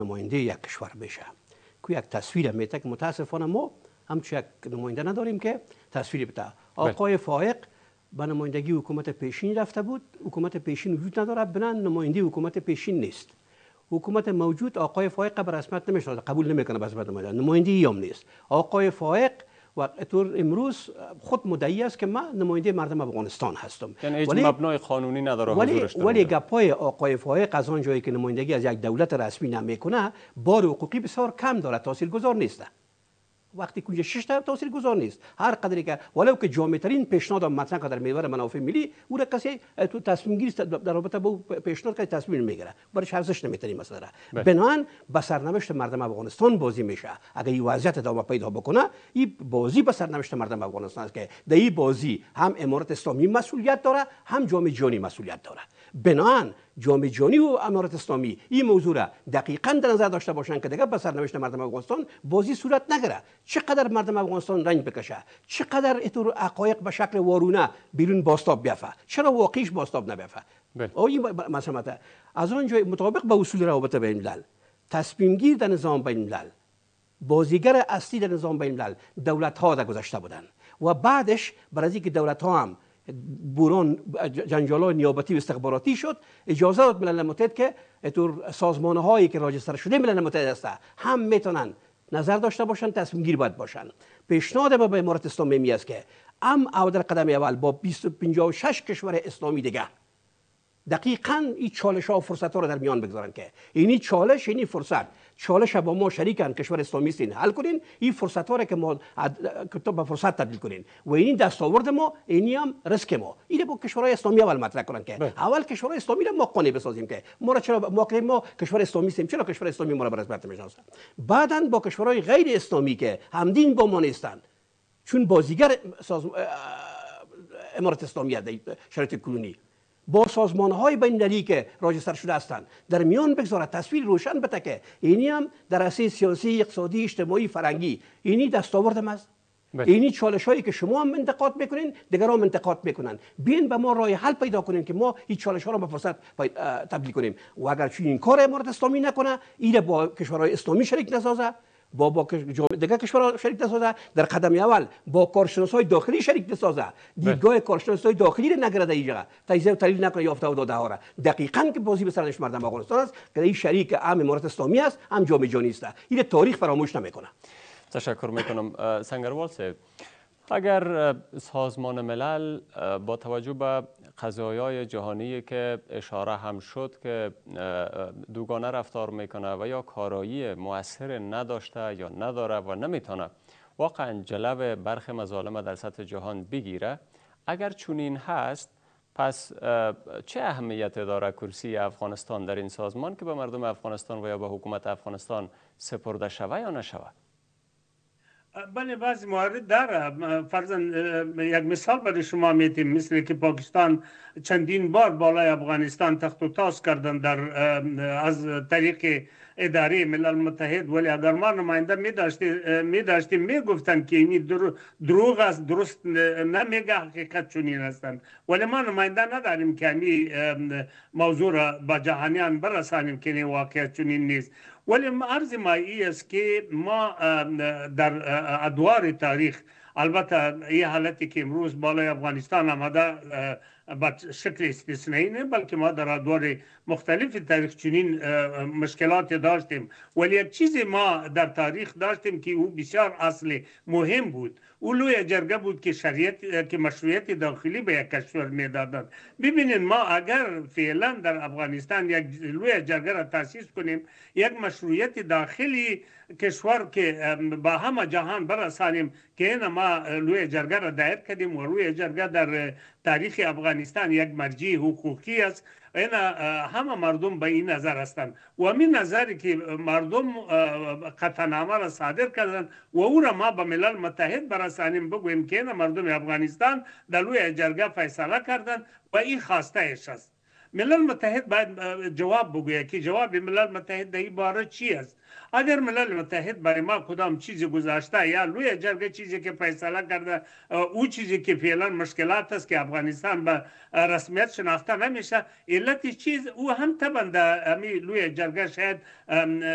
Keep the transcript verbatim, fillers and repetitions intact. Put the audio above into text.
نماینده یک کشور بشه که یک تصویر میته که متاسفانه ما همچون یک نماینده نداریم که تصویری بده. آقای فائق به نمایندگی حکومت پیشین رفته بود. حکومت پیشین وجود نداره، بنا نماینده حکومت پیشین نیست. حکومت موجود آقای فائق به رسمیت نمیشناسه، قبول نمیکنه به رسمیت نماینده، نمایندگی هم نیست. آقای فائق و طور امروز خود مدعی است که من نماینده مردم افغانستان هستم. یعنی هیچ مبنای قانونی نداره ولی حضورش در ولی گپای آقای فائق از آن جایی که نمایندگی از یک دولت رسمی نمیکنه، بار حقوقی بسیار کم داره، تاثیرگذار نیست. وقتی که شش تا تاثیرگذار نیست، هر قدری که ولو که جامع ترین پیشنهاد مطرح در محور منافع ملی، او را کسی تو تصمیم گیری در رابطه با پیشنهاد که تصمیم میگیره، برایش ارزش نمیتونی مسئله. بنابراین به سرنوشت مردم افغانستان بازی میشه. اگر این وضعیت ادامه پیدا بکنه، این بازی به سرنوشت مردم افغانستان است که در این بازی هم امارت اسلامی مسئولیت داره، هم جامعه جهانی مسئولیت داره. بنابراین جامعه جهانی و امارت اسلامی این موضوع را دقیقاً در نظر داشته باشند که دیگه به سرنوشت مردم افغانستان بازی صورت نگیره. چقدر مردم افغانستان رنج بکشه، چقدر اینطور حقایق به شکل وارونه بیرون باستاب بیافته، چرا واقعیش باستاب نبیافته. این مسئله از آن جای مطابق با اصول روابط بین الملل، تصمیم گیر در نظام بین الملل، بازیگر اصلی در نظام بین الملل دولت ها در گذشته بودند و بعدش برای اینکه دولت ها هم بوران جنجال‌های نیابتی و استخباراتی شد، اجازه داد ملل متحد که اینطور سازمان‌هایی که راجستر شده ملل متحد است هم میتونن نظر داشته باشن، تصمیم گیر باید باشن. پیشنهاد ما به امارت اسلامی می است که ام او در قدم اول با بیست و پنجاه و شش کشور اسلامی دیگه دقیقاً این چالش ها و فرصت ها رو در میان بگذارن که اینی چالش، اینی فرصت، چالش با ما شریکن، کشور اسلامی هستین، حل کنین این فرصت ها رو که ما کتاب به فرصت تبدیل کنین و اینی دستاورد ما، اینی هم رزق ما. اینو با کشورهای اسلامی اول مطرح کنن که بله. اول کشورهای اسلامی رو ما قانع بسازیم که ما را چرا ما که ما کشور اسلامی هستیم، چرا کشور اسلامی ما را به رسمیت نمیشناسه. بعداً با کشورهای غیر اسلامی که همدین با ما نیستن، چون بازیگر ساز... امارت اسلامی در شرایط کنونی، با سازمان‌های بین‌المللی که راجستر شده هستند در میان بگذارد، تصویر روشن بده که اینی هم در عرصه سیاسی، اقتصادی، اجتماعی، فرهنگی اینی دستاورد است. اینی چالش‌هایی که شما هم انتقاد میکنین، دیگران هم انتقاد میکنن. بیاین به ما راه حل پیدا کنین که ما این چالش‌ها را به فرصت تبدیل کنیم. و اگر چون این کار امارت اسلامی نکنه، این با کشورهای اسلامی شریک نسازه، با با دیگه کشورها شریک نسازه، در قدم اول با کارشناسای داخلی شریک نسازه، دیدگاه کارشناسای داخلی رو نگرده اینجا، تجزیه و تحلیل نکنه یافته و داده ها را. دقیقاً که بازی به سرنوشت مردم افغانستان است که این شریک هم امارت اسلامی است، هم جامعه جهانی است. این تاریخ فراموش نمیکنه. تشکر میکنم. سنگروال صاحب، اگر سازمان ملل با توجه به قضایای جهانی که اشاره هم شد که دوگانه رفتار میکنه و یا کارایی مؤثر نداشته یا نداره و نمیتونه واقعا جلو برخی مظالم در سطح جهان بگیره، اگر چنین هست، پس چه اهمیت داره کرسی افغانستان در این سازمان که به مردم افغانستان و یا به حکومت افغانستان سپرده شوه یا نشوه؟ بله، بعضی موارد داره. فرضاً یک مثال برای شما میتیم، مثل که پاکستان چندین بار بالای افغانستان تخت و تاز کردن در از طریق اداره ملل متحد، ولی اگر ما نماینده می داشتیم می داشتیم می گفتن که این دروغ است، درست نمیگه، حقیقت چنین هستند، ولی ما نماینده نداریم که این موضوع را با جهانیان برسانیم که این واقعیت چنین نیست. ولی عرض ما ای است که ما در ادوار تاریخ، البته این حالتی که امروز بالای افغانستان آمده به شکل استثنایی نه، بلکه ما در ادوار مختلف تاریخ چنین مشکلات داشتیم، ولی یک چیزی ما در تاریخ داشتیم که او بسیار اصل مهم بود، او لوی جرگه بود که شریعت که مشروعیت داخلی به یک کشور میدادند. ببینید، ما اگر فعلا در افغانستان یک لوی جرگه را تاسیس کنیم، یک مشروعیت داخلی کشور که با همه جهان برسانیم که این ما لوی جرگه را دایر کردیم و لوی جرگه در تاریخ افغانستان یک مرجع حقوقی است، این همه مردم به این نظر هستند و همین نظری که مردم قطعنامه را صادر کردند و او را ما به ملل متحد برسانیم، بگوییم که این مردم افغانستان در لوی جرگه فیصله کردند و این خواسته اش است. ملل متحد باید جواب بگوید که جواب ملل متحد در این باره چی است. اگر ملل متحد برای ما کدام چیزی گذاشته یا لوی جرگه چیزی که فیصله کرده، او چیزی که فعلا مشکلات است که افغانستان به رسمیت شناخته نمیشه، علت چیز او هم طبعا در لوی جرگه شاید